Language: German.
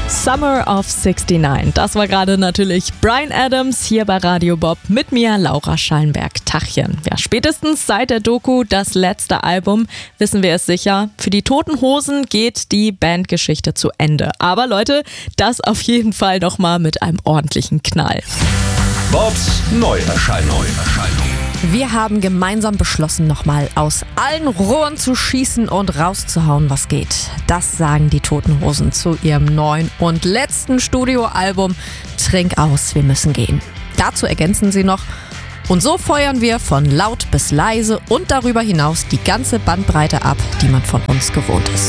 Summer of 69. Das war gerade natürlich Bryan Adams hier bei Radio Bob mit mir, Laura Schallenberg. Tachchen. Ja, spätestens seit der Doku Das letzte Album wissen wir es sicher. Für die Toten Hosen geht die Bandgeschichte zu Ende. Aber Leute, das auf jeden Fall nochmal mit einem ordentlichen Knall. Bobs Neuerscheinung. Wir haben gemeinsam beschlossen, nochmal aus allen Rohren zu schießen und rauszuhauen, was geht. Das sagen die Toten Hosen zu ihrem neuen und letzten Studioalbum Trink aus, wir müssen gehen. Dazu ergänzen sie noch: Und so feuern wir von laut bis leise und darüber hinaus die ganze Bandbreite ab, die man von uns gewohnt ist.